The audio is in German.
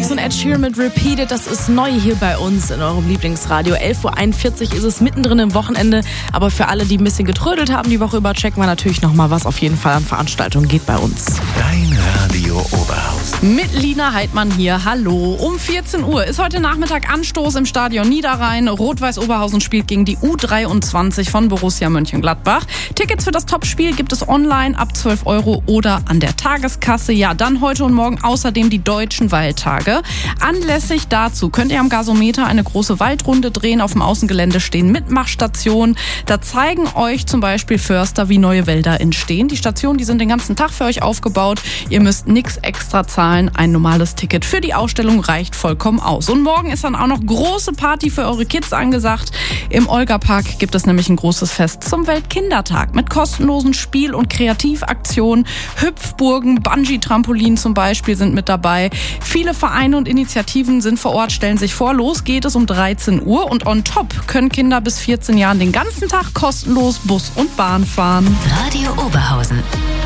und Ed Sheeran mit Repeated. Das ist neu hier bei uns in eurem Lieblingsradio. 11.41 Uhr ist es mittendrin im Wochenende. Aber für alle, die ein bisschen getrödelt haben die Woche über, checken wir natürlich nochmal, was auf jeden Fall an Veranstaltungen geht bei uns. Dein Radio Oberhausen. Mit Lina Heidmann hier. Hallo. Um 14 Uhr ist heute Nachmittag Anstoß im Stadion Niederrhein. Rot-Weiß Oberhausen spielt gegen die U23 von Borussia Mönchengladbach. Tickets für das Topspiel gibt es online ab 12 € oder an der Tageskasse. Ja, dann heute und morgen außerdem die Deutschen Waldtage. Anlässlich dazu könnt ihr am Gasometer eine große Waldrunde drehen. Auf dem Außengelände stehen Mitmachstationen. Da zeigen euch zum Beispiel Förster, wie neue Wälder entstehen. Die Stationen, die sind den ganzen Tag für euch aufgebaut. Ihr müsst nichts extra zahlen. Ein normales Ticket für die Ausstellung reicht vollkommen aus. Und morgen ist dann auch noch große Party für eure Kids angesagt. Im Olga-Park gibt es nämlich ein großes Fest zum Weltkindertag mit kostenlosen Spiel- und Kreativaktionen. Hüpfburgen, Bungee-Trampolin zum Beispiel sind mit dabei. Viele Vereine und Initiativen sind vor Ort, stellen sich vor. Los geht es um 13 Uhr und on top können Kinder bis 14 Jahren den ganzen Tag kostenlos Bus und Bahn fahren. Radio Oberhausen.